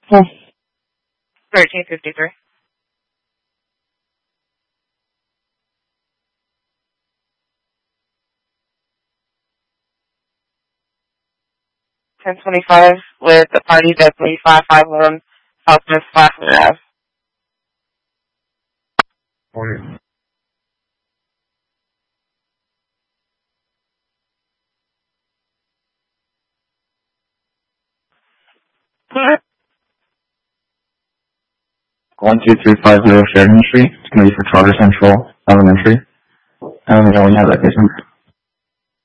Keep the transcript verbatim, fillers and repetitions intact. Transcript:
Hmm. thirteen fifty-three. ten twenty-five with the party deputy five five one Southwest five hundred Ave. Morning. One two three five zero Sheridan Street. It's gonna be for Charter Central Elementary. I don't know when you have that case number.